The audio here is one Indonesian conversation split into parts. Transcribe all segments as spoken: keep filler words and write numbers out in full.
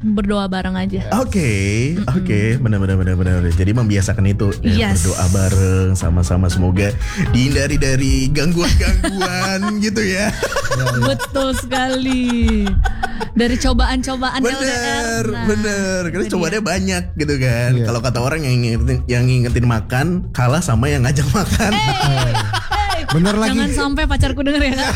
berdoa bareng aja. Oke, okay, oke, okay. benar-benar benar-benar. Jadi membiasakan itu, ya, yes. berdoa bareng sama-sama, semoga dihindari dari gangguan-gangguan gitu ya. Betul sekali. Dari cobaan-cobaan bener, L D R. Nah, bener. Karena cobaannya banyak gitu kan. Yeah. Kalau kata orang yang ngingetin, yang ngingetin makan kalah sama yang ngajak makan. Hey, hey. Bener lagi. Jangan sampai pacarku denger ya Kak.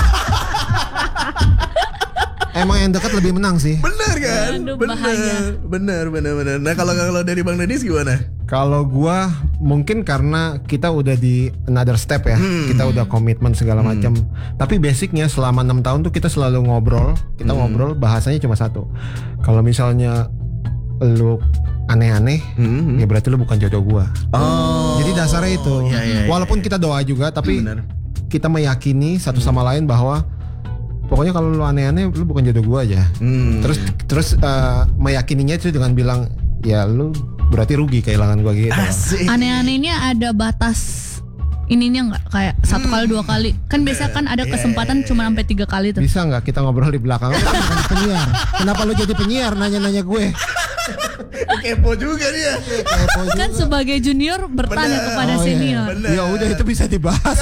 Emang yang dekat lebih menang sih. Bener kan? Aduh, bener, bahaya. bener, bener, bener. Nah kalau kalau dari Bang Dennis gimana? Kalau gua mungkin karena kita udah di another step ya, hmm. kita udah komitmen segala hmm. macam. Tapi basicnya selama enam tahun tuh kita selalu ngobrol, kita hmm. ngobrol bahasanya cuma satu. Kalau misalnya lu aneh-aneh, hmm. ya berarti lu bukan jodoh gua. Oh. Jadi dasarnya itu. Ya, ya, Walaupun ya, kita doa juga, tapi bener. kita meyakini satu sama lain bahwa pokoknya kalau lu aneh-aneh lu bukan jodoh gua aja. Hmm. Terus terus uh, meyakininya itu dengan bilang ya lu berarti rugi kehilangan gua gitu. Asik. Aneh-anehnya ada batas ininya nggak kayak satu kali dua kali kan biasa kan ada kesempatan yeah. cuma sampai tiga kali tuh. Bisa nggak kita ngobrol di belakang? Lu kan bukan penyiar. Kenapa lu jadi penyiar nanya-nanya gue? Kepo juga dia. Kepo juga. Kan sebagai junior bertanya bener. kepada oh, senior. Iya. Ya udah itu bisa dibahas.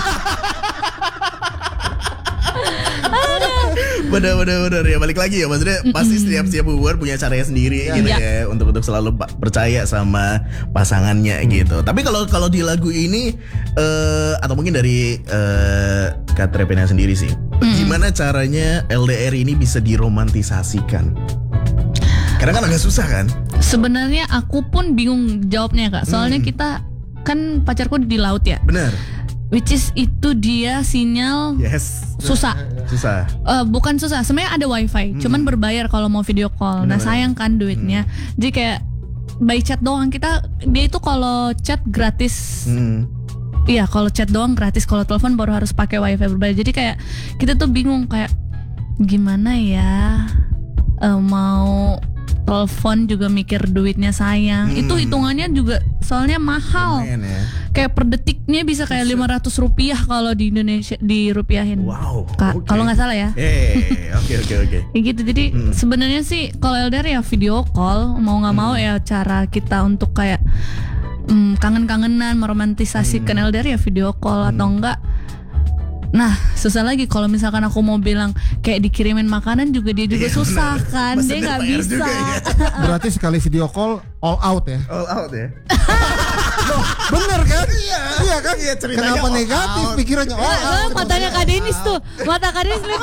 Bener bener bener ya, balik lagi ya maksudnya mm-mm. pasti setiap setiap hubungan punya caranya sendiri ya, gitu ya, ya untuk untuk selalu percaya sama pasangannya hmm. gitu. Tapi kalau kalau di lagu ini uh, atau mungkin dari uh, Kak Trepena sendiri sih, mm. gimana caranya L D R ini bisa diromantisasikan? Karena kan agak susah kan? Sebenarnya aku pun bingung jawabnya Kak. Soalnya hmm. kita kan pacarku di laut ya. Bener. Which is itu dia sinyal yes. susah. Susah. Uh, bukan susah, sebenarnya ada wifi, hmm. cuman berbayar kalau mau video call. Bener. Nah sayang kan duitnya. Hmm. Jadi kayak by chat doang kita dia itu kalau chat gratis. Hmm. Iya kalau chat doang gratis, kalau telepon baru harus pakai wifi berbayar. Jadi kayak kita tuh bingung kayak gimana ya uh, mau telepon juga mikir duitnya sayang. Hmm. Itu hitungannya juga soalnya mahal. Lumayan, ya. Kayak per detiknya bisa kayak lima ratus rupiah kalau di Indonesia dirupiahin. Wow. Okay. Kalau nggak salah ya. Eh, oke oke oke. Gitu. Jadi hmm. sebenarnya sih kalau L D R ya video call, mau nggak hmm. mau ya cara kita untuk kayak hmm, kangen-kangenan, meromantisasikan hmm. L D R ya video call hmm. atau enggak. Nah susah lagi kalau misalkan aku mau bilang kayak dikirimin makanan juga dia juga iya, susah bener. Kan Masa dia nggak bisa ya. Berarti sekali video call all out ya. All out ya. Loh, bener kan? Iya, iya kan? Iya, kenapa negatif out. Pikirannya all out, out. Matanya Kak Denis tuh, mata Kak Denis lihat.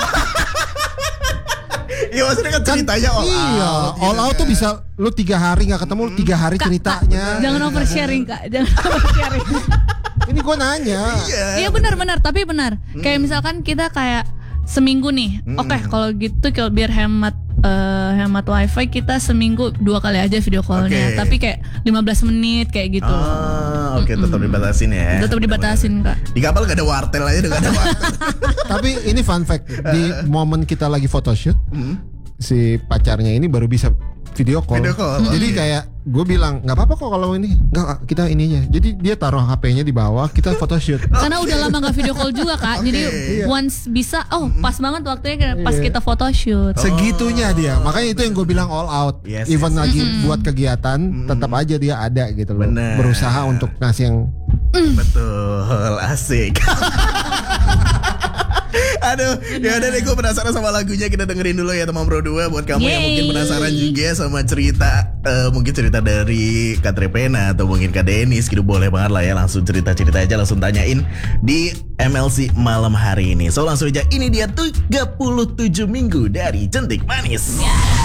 Iya maksudnya kan ceritanya all iya, out. Iya, all out kan? Tuh bisa lu tiga hari nggak ketemu, lu tiga hari Kak, ceritanya. Kak, jangan oversharing Kak, jangan oversharing. Ini gue nanya. Iya, iya benar-benar, tapi benar. Hmm. Kayak misalkan kita kayak seminggu nih, hmm. oke okay, kalau gitu kalau biar hemat uh, hemat wifi kita seminggu dua kali aja video callnya, okay. tapi kayak lima belas menit kayak gitu. Ah, oke okay, tetap dibatasin ya. Tetap dibatasin Kak. Di kapal gak ada wartel aja, gak ada wartel. Tapi ini fun fact, di momen kita lagi photoshoot, hmm. si pacarnya ini baru bisa video call. Video call. Jadi okay. kayak gue bilang nggak apa-apa kok kalau ini, nggak kita ininya. Jadi dia taruh H P-nya di bawah, kita photoshoot. Karena udah lama nggak video call juga Kak. Okay. Jadi yeah. once bisa, oh pas banget waktunya pas yeah. kita photoshoot. Segitunya dia. Makanya itu yang gue bilang all out. Yes, Even yes. lagi mm-hmm. buat kegiatan, mm-hmm. tetap aja dia ada gitu loh. Bener. Berusaha untuk ngasih yang mm. betul, asik. Aduh, ya udah deh, gue penasaran sama lagunya. Kita dengerin dulu ya teman Pro dua. Buat kamu Yeay. yang mungkin penasaran juga sama cerita uh, mungkin cerita dari Kak Trepena atau mungkin Kak Denis gitu, boleh banget lah ya, langsung cerita-cerita aja, langsung tanyain di M L C malam hari ini. So langsung aja, ini dia tiga puluh tujuh minggu dari Cantik Manis. Yeah.